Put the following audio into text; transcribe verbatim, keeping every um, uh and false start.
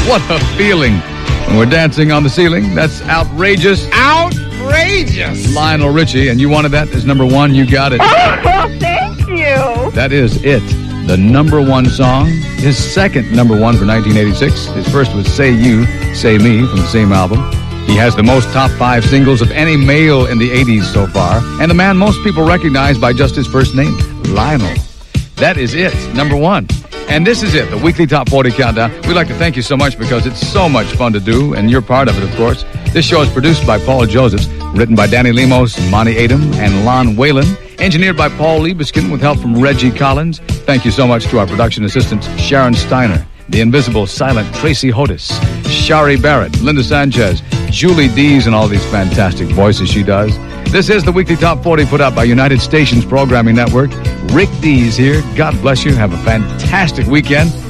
What a feeling. When we're dancing on the ceiling, that's outrageous. Outrageous. Lionel Richie, and you wanted that as number one. You got it. Oh, thank you. That is it. The number one song. His second number one for nineteen eighty-six. His first was Say You, Say Me from the same album. He has the most top five singles of any male in the eighties so far, and the man most people recognize by just his first name, Lionel. That is it, number one. And this is it, the weekly Top forty Countdown. We'd like to thank you so much because it's so much fun to do, and you're part of it, of course. This show is produced by Paul Josephs, written by Danny Lemos, Monty Adam, and Lon Whalen, engineered by Paul Liebeskin with help from Reggie Collins. Thank you so much to our production assistants, Sharon Steiner, the invisible silent Tracy Hodis, Shari Barrett, Linda Sanchez, Julie Dees, and all these fantastic voices she does. This is the weekly Top forty put out by United Stations Programming Network. Rick Dees here. God bless you. Have a fantastic weekend.